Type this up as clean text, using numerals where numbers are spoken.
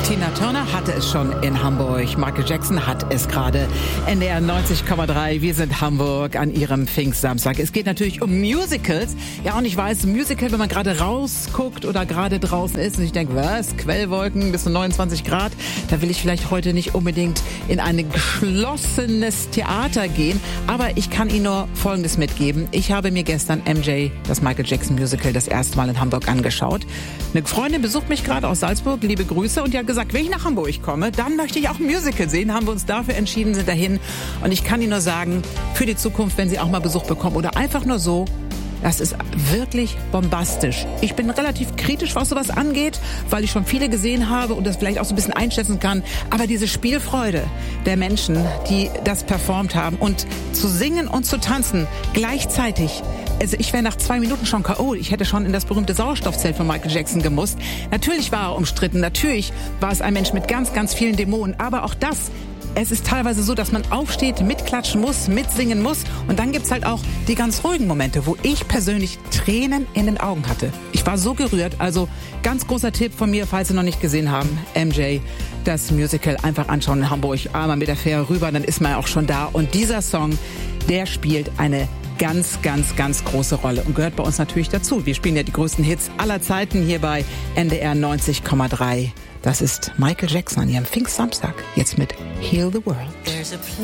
Tina Turner hatte es schon in Hamburg. Michael Jackson hat es gerade. NDR 90,3. Wir sind Hamburg an ihrem Pfingstsamstag. Es geht natürlich um Musicals. Ja, und ich weiß, Musical, wenn man gerade rausguckt oder gerade draußen ist und ich denke, was? Quellwolken bis zu 29 Grad. Da will ich vielleicht heute nicht unbedingt in ein geschlossenes Theater gehen. Aber ich kann Ihnen nur Folgendes mitgeben. Ich habe mir gestern MJ, das Michael Jackson Musical, das erste Mal in Hamburg angeschaut. Eine Freundin besucht mich gerade aus Salzburg. Liebe Grüße. Und die hat gesagt, wenn ich nach Hamburg komme, dann möchte ich auch ein Musical sehen. Haben wir uns dafür entschieden, sind dahin. Und ich kann Ihnen nur sagen, für die Zukunft, wenn Sie auch mal Besuch bekommen oder einfach nur so, das ist wirklich bombastisch. Ich bin relativ kritisch, was sowas angeht, weil ich schon viele gesehen habe und das vielleicht auch so ein bisschen einschätzen kann. Aber diese Spielfreude der Menschen, die das performt haben und zu singen und zu tanzen gleichzeitig. Also ich wäre nach 2 Minuten schon K.O. Ich hätte schon in das berühmte Sauerstoffzelt von Michael Jackson gemusst. Natürlich war er umstritten. Natürlich war es ein Mensch mit ganz, ganz vielen Dämonen. Aber auch das, es ist teilweise so, dass man aufsteht, mitklatschen muss, mitsingen muss. Und dann gibt's halt auch die ganz ruhigen Momente, wo ich persönlich Tränen in den Augen hatte. Ich war so gerührt. Also ganz großer Tipp von mir, falls Sie noch nicht gesehen haben, MJ, das Musical einfach anschauen in Hamburg. Einmal mit der Fähre rüber, dann ist man auch schon da. Und dieser Song, der spielt eine ganz, ganz, ganz große Rolle und gehört bei uns natürlich dazu. Wir spielen ja die größten Hits aller Zeiten hier bei NDR 90,3. Das ist Michael Jackson an ihrem Pfingstsamstag. Jetzt mit Heal the World.